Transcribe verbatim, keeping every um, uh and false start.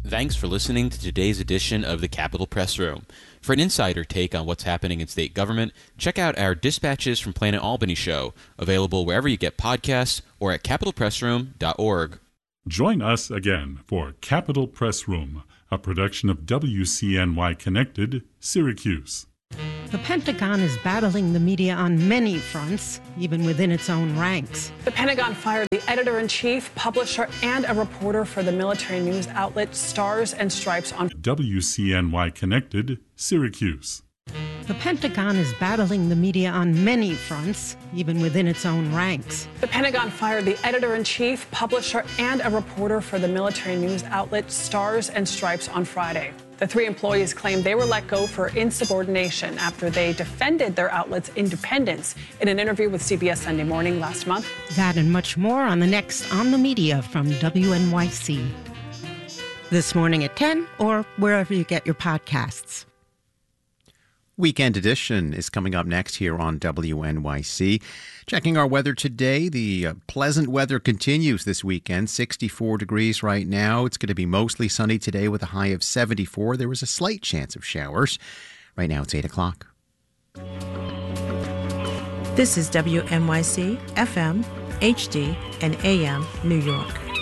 Thanks for listening to today's edition of the Capitol Press Room. For an insider take on what's happening in state government, check out our Dispatches from Planet Albany show, available wherever you get podcasts or at capitol press room dot org. Join us again for Capitol Press Room, a production of W C N Y Connected, Syracuse. The Pentagon is battling the media on many fronts, even within its own ranks. The Pentagon fired the editor-in-chief, publisher, and a reporter for the military news outlet Stars and Stripes on W C N Y Connected, Syracuse. The Pentagon is battling the media on many fronts, even within its own ranks. The Pentagon fired the editor-in-chief, publisher, and a reporter for the military news outlet Stars and Stripes on Friday. The three employees claimed they were let go for insubordination after they defended their outlet's independence in an interview with C B S Sunday Morning last month. That and much more on the next On the Media from W N Y C. This morning at ten or wherever you get your podcasts. Weekend Edition is coming up next here on W N Y C. Checking our weather today, the uh, pleasant weather continues this weekend. sixty-four degrees right now. It's going to be mostly sunny today with a high of seventy-four. There is a slight chance of showers. Right now it's eight o'clock. This is W N Y C, F M, H D, and A M, New York.